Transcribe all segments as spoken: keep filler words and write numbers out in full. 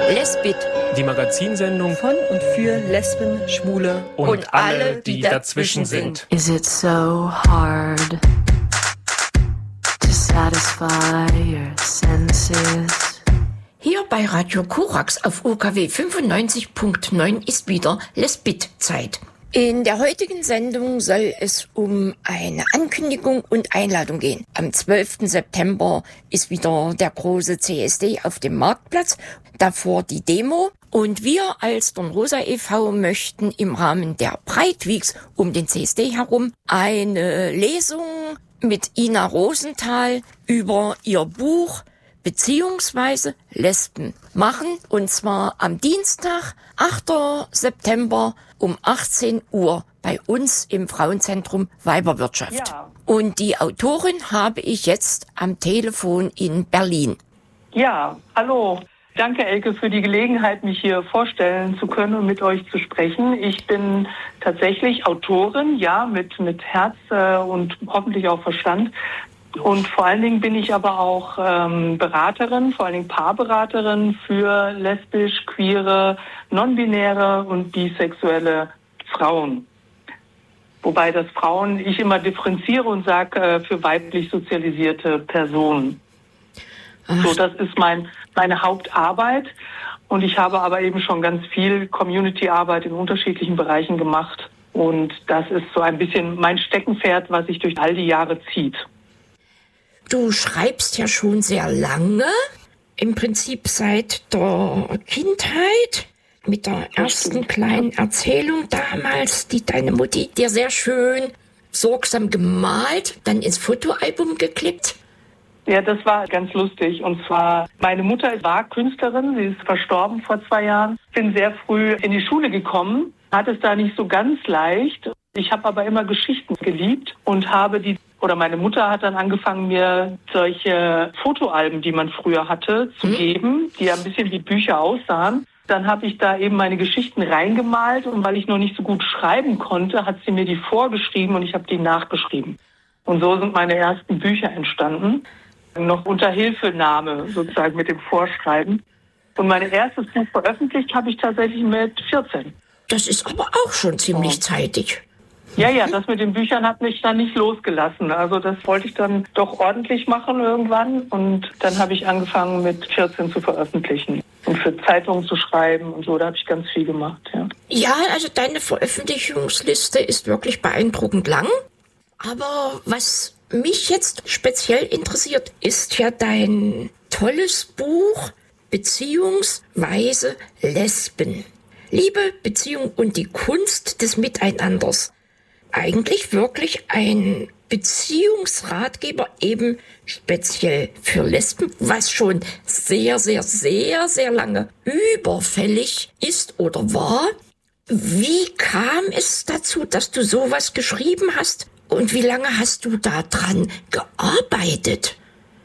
Lesbit, die Magazinsendung von und für Lesben, Schwule und, und alle, die, die dazwischen sind. Is it so hard to satisfy your senses? Hier bei Radio Korax auf O K W fünfundneunzig Komma neun ist wieder Lesbit-Zeit. In der heutigen Sendung soll es um eine Ankündigung und Einladung gehen. Am zwölften September ist wieder der große C S D auf dem Marktplatz, davor die Demo. Und wir als Dornrosa e V möchten im Rahmen der Breitweeks um den C S D herum eine Lesung mit Ina Rosenthal über ihr Buch beziehungsweise Lesben machen, und zwar am Dienstag, achten September um achtzehn Uhr bei uns im Frauenzentrum Weiberwirtschaft. Ja. Und die Autorin habe ich jetzt am Telefon in Berlin. Ja, hallo. Danke, Elke, für die Gelegenheit, mich hier vorstellen zu können und mit euch zu sprechen. Ich bin tatsächlich Autorin, ja, mit, mit Herz äh, und hoffentlich auch Verstand. Und vor allen Dingen bin ich aber auch ähm, Beraterin, vor allen Dingen Paarberaterin für lesbisch, queere, non-binäre und bisexuelle Frauen. Wobei das Frauen ich immer differenziere und sage äh, für weiblich sozialisierte Personen. Ach. So, das ist mein meine Hauptarbeit. Und ich habe aber eben schon ganz viel Community-Arbeit in unterschiedlichen Bereichen gemacht. Und das ist so ein bisschen mein Steckenpferd, was sich durch all die Jahre zieht. Du schreibst ja schon sehr lange, im Prinzip seit der Kindheit, mit der ersten kleinen Erzählung damals, die deine Mutti dir sehr schön sorgsam gemalt, dann ins Fotoalbum geklebt. Ja, das war ganz lustig. Und zwar, meine Mutter war Künstlerin, sie ist verstorben vor zwei Jahren. Bin sehr früh in die Schule gekommen, hatte es da nicht so ganz leicht. Ich habe aber immer Geschichten geliebt und habe die, oder meine Mutter hat dann angefangen, mir solche Fotoalben, die man früher hatte, zu hm? geben, die ja ein bisschen wie Bücher aussahen. Dann habe ich da eben meine Geschichten reingemalt, und weil ich noch nicht so gut schreiben konnte, hat sie mir die vorgeschrieben und ich habe die nachgeschrieben. Und so sind meine ersten Bücher entstanden. Noch unter Hilfenahme sozusagen mit dem Vorschreiben. Und mein erstes Buch veröffentlicht habe ich tatsächlich mit vierzehn. Das ist aber auch schon ziemlich oh. zeitig. Ja, ja, das mit den Büchern hat mich dann nicht losgelassen. Also das wollte ich dann doch ordentlich machen irgendwann. Und dann habe ich angefangen mit vierzehn zu veröffentlichen und für Zeitungen zu schreiben und so. Da habe ich ganz viel gemacht, ja. Ja, also deine Veröffentlichungsliste ist wirklich beeindruckend lang. Aber was mich jetzt speziell interessiert, ist ja dein tolles Buch beziehungsweise Lesben. Liebe, Beziehung und die Kunst des Miteinanders. Eigentlich wirklich ein Beziehungsratgeber eben speziell für Lesben, was schon sehr, sehr, sehr, sehr lange überfällig ist oder war. Wie kam es dazu, dass du sowas geschrieben hast? Und wie lange hast du da dran gearbeitet?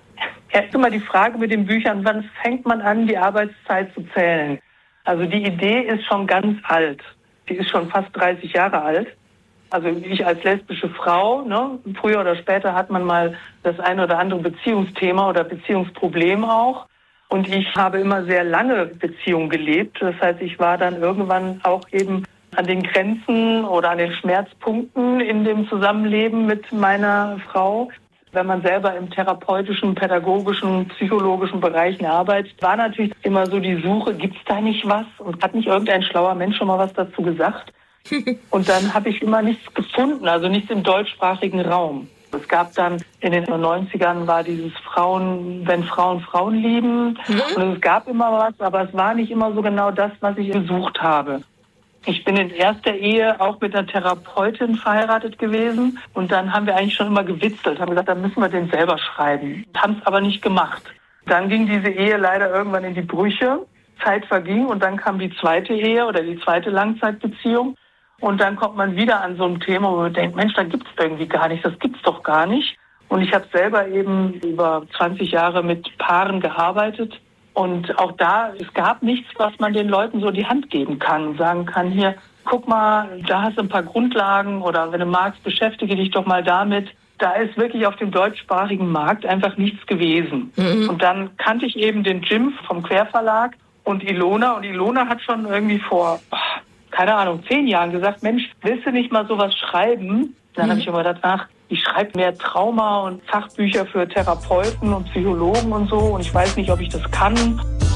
Erst einmal die Frage mit den Büchern, wann fängt man an, die Arbeitszeit zu zählen? Also die Idee ist schon ganz alt. Die ist schon fast dreißig Jahre alt. Also ich als lesbische Frau, ne, früher oder später hat man mal das eine oder andere Beziehungsthema oder Beziehungsproblem auch. Und ich habe immer sehr lange Beziehungen gelebt. Das heißt, ich war dann irgendwann auch eben an den Grenzen oder an den Schmerzpunkten in dem Zusammenleben mit meiner Frau. Wenn man selber im therapeutischen, pädagogischen, psychologischen Bereichen arbeitet, war natürlich immer so die Suche, gibt es da nicht was? Und hat nicht irgendein schlauer Mensch schon mal was dazu gesagt? Und dann habe ich immer nichts gefunden, also nichts im deutschsprachigen Raum. Es gab dann in den neunzigern war dieses Frauen, wenn Frauen Frauen lieben. Mhm. Und es gab immer was, aber es war nicht immer so genau das, was ich gesucht habe. Ich bin in erster Ehe auch mit einer Therapeutin verheiratet gewesen. Und dann haben wir eigentlich schon immer gewitzelt, haben gesagt, dann müssen wir den selber schreiben. Haben es aber nicht gemacht. Dann ging diese Ehe leider irgendwann in die Brüche. Zeit verging und dann kam die zweite Ehe oder die zweite Langzeitbeziehung. Und dann kommt man wieder an so ein Thema, wo man denkt, Mensch, da gibt's irgendwie gar nicht, das gibt's doch gar nicht. Und ich habe selber eben über zwanzig Jahre mit Paaren gearbeitet. Und auch da, es gab nichts, was man den Leuten so die Hand geben kann und sagen kann, hier, guck mal, da hast du ein paar Grundlagen oder wenn du magst, beschäftige dich doch mal damit. Da ist wirklich auf dem deutschsprachigen Markt einfach nichts gewesen. Mhm. Und dann kannte ich eben den Jim vom Querverlag und Ilona. Und Ilona hat schon irgendwie vor, keine Ahnung, zehn Jahren gesagt, Mensch, willst du nicht mal sowas schreiben? Dann mhm. habe ich immer gedacht, ach, ich schreibe mehr Trauma und Fachbücher für Therapeuten und Psychologen und so. Und ich weiß nicht, ob ich das kann.